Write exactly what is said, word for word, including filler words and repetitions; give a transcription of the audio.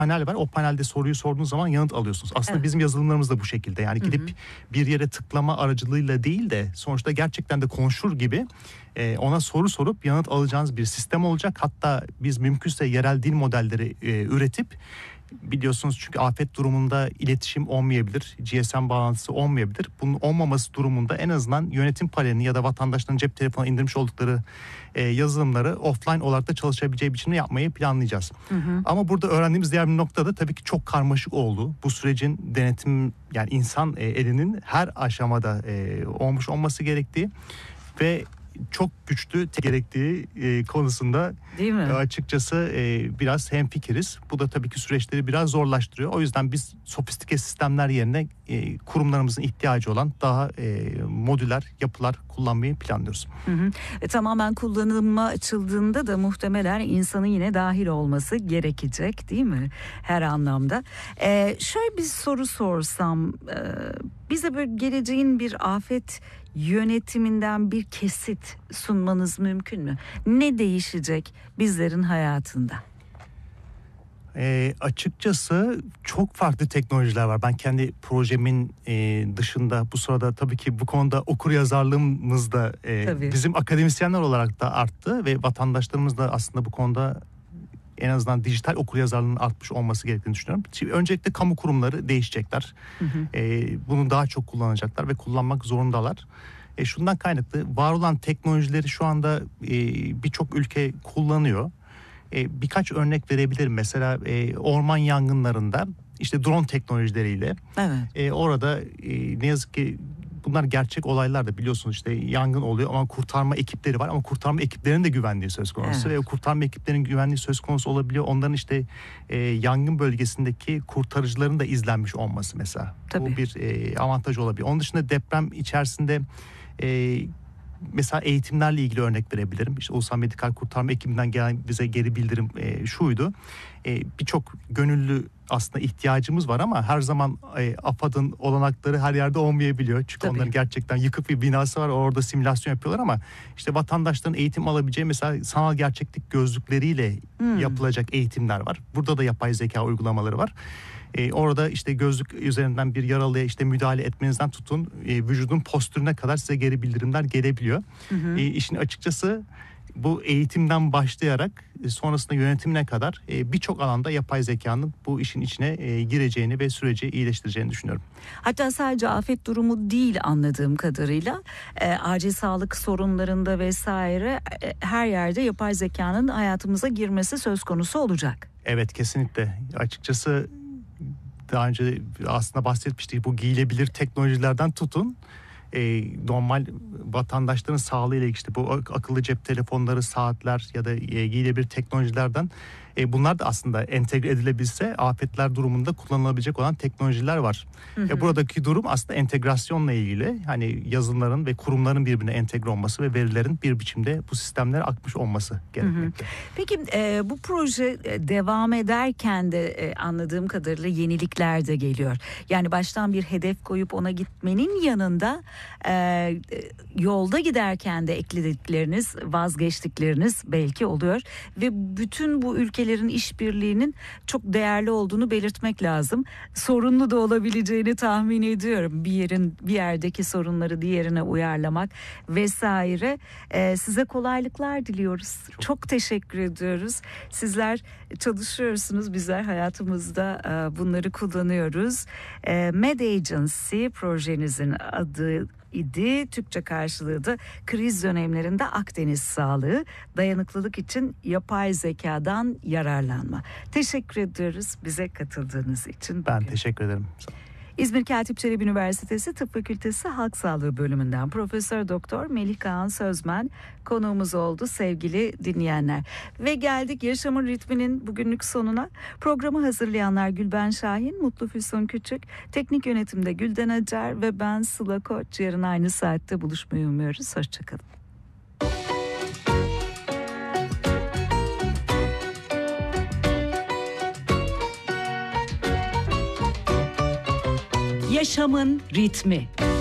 panel var. O panelde soruyu sorduğunuz zaman yanıt alıyorsunuz. Aslında evet. bizim yazılımlarımız da bu şekilde. Yani gidip hı hı. bir yere tıklama aracılığıyla değil de sonuçta gerçekten de konuşur gibi e, ona soru sorup yanıt alacağınız bir sistem olacak. Hatta biz mümkünse yerel dil modelleri e, üretip, biliyorsunuz çünkü afet durumunda iletişim olmayabilir, G S M bağlantısı olmayabilir. Bunun olmaması durumunda en azından yönetim panelini ya da vatandaşların cep telefonuna indirmiş oldukları e, yazılımları offline olarak da çalışabileceği biçimde yapmayı planlayacağız. Hı hı. Ama burada öğrendiğimiz diğer bir nokta da tabii ki çok karmaşık oldu. Bu sürecin denetim, yani insan e, elinin her aşamada e, olmuş olması gerektiği ve çok güçlü gerektiği e, konusunda e, açıkçası e, biraz hemfikiriz. Bu da tabii ki süreçleri biraz zorlaştırıyor. O yüzden biz sofistike sistemler yerine e, kurumlarımızın ihtiyacı olan daha e, modüler yapılar kullanmayı planlıyoruz. Hı hı. E, tamamen kullanıma açıldığında da muhtemelen insanın yine dahil olması gerekecek, değil mi? Her anlamda. E, şöyle bir soru sorsam, e, bize böyle geleceğin bir afet yönetiminden bir kesit sunmanız mümkün mü? Ne değişecek bizlerin hayatında? E, açıkçası çok farklı teknolojiler var. Ben kendi projemin e, dışında bu sırada tabii ki bu konuda okuryazarlığımız da e, bizim akademisyenler olarak da arttı ve vatandaşlarımız da aslında bu konuda en azından dijital okuryazarlığının artmış olması gerektiğini düşünüyorum. Şimdi öncelikle kamu kurumları değişecekler. Hı hı. E, bunu daha çok kullanacaklar ve kullanmak zorundalar. E, şundan kaynaklı var olan teknolojileri şu anda e, birçok ülke kullanıyor. E, birkaç örnek verebilirim. Mesela e, orman yangınlarında işte drone teknolojileriyle evet. e, orada e, ne yazık ki bunlar gerçek olaylar da, biliyorsunuz işte yangın oluyor ama kurtarma ekipleri var ama kurtarma ekiplerinin de güvenliği söz konusu evet. ve o kurtarma ekiplerinin güvenliği söz konusu olabiliyor. Onların işte e, yangın bölgesindeki kurtarıcıların da izlenmiş olması mesela. Tabii. Bu bir e, avantaj olabiliyor. Onun dışında deprem içerisinde e, mesela eğitimlerle ilgili örnek verebilirim. İşte Ulusal Medikal Kurtarma ekibinden gelen bize geri bildirim e, şuydu. E, birçok gönüllü aslında ihtiyacımız var ama her zaman e, AFAD'ın olanakları her yerde olmayabiliyor. Çünkü Tabii. onların gerçekten yıkık bir binası var, orada simülasyon yapıyorlar ama işte vatandaşların eğitim alabileceği mesela sanal gerçeklik gözlükleriyle hmm. yapılacak eğitimler var. Burada da yapay zeka uygulamaları var. Ee, orada işte gözlük üzerinden bir yaralıya işte müdahale etmenizden tutun e, vücudun postürüne kadar size geri bildirimler gelebiliyor. Hı hı. E, işin açıkçası bu eğitimden başlayarak e, sonrasında yönetimine kadar e, birçok alanda yapay zekanın bu işin içine e, gireceğini ve süreci iyileştireceğini düşünüyorum. Hatta sadece afet durumu değil anladığım kadarıyla e, acil sağlık sorunlarında vesaire e, her yerde yapay zekanın hayatımıza girmesi söz konusu olacak. Evet, kesinlikle. Açıkçası daha önce aslında bahsetmiştik, bu giyilebilir teknolojilerden tutun e, normal vatandaşların sağlığıyla işte bu akıllı cep telefonları, saatler ya da e, giyilebilir teknolojilerden e, bunlar da aslında entegre edilebilse afetler durumunda kullanılabilecek olan teknolojiler var. Hı hı. E, buradaki durum aslında entegrasyonla ilgili, hani yazılımların ve kurumların birbirine entegre olması ve verilerin bir biçimde bu sistemlere akmış olması gerekmekte. Peki e, bu proje devam ederken de e, anladığım kadarıyla yenilikler de geliyor. Yani baştan bir hedef koyup ona gitmenin yanında e, yolda giderken de ekledikleriniz, vazgeçtikleriniz belki oluyor ve bütün bu ülke ülkelerin işbirliğinin çok değerli olduğunu belirtmek lazım. Sorunlu da olabileceğini tahmin ediyorum. Bir yerin bir yerdeki sorunları diğerine uyarlamak vesaire. Ee, size kolaylıklar diliyoruz. Çok, çok teşekkür ediyoruz. Sizler çalışıyorsunuz, bizler hayatımızda e, bunları kullanıyoruz. E, Med Agency projenizin adı idi. Türkçe karşılığı da kriz dönemlerinde Akdeniz sağlığı, dayanıklılık için yapay zekadan yararlanma. Teşekkür ediyoruz bize katıldığınız için. Ben bugün teşekkür ederim. İzmir Katip Çelebi Üniversitesi Tıp Fakültesi Halk Sağlığı Bölümünden Profesör Doktor Melih Kaan Sözmen konuğumuz oldu sevgili dinleyenler. Ve geldik yaşamın ritminin bugünlük sonuna. Programı hazırlayanlar Gülben Şahin, Mutlu Füsun Küçük, teknik yönetimde Gülden Acar ve ben Sıla Koç. Yarın aynı saatte buluşmayı umuyoruz. Hoşçakalın. Yaşamın ritmi.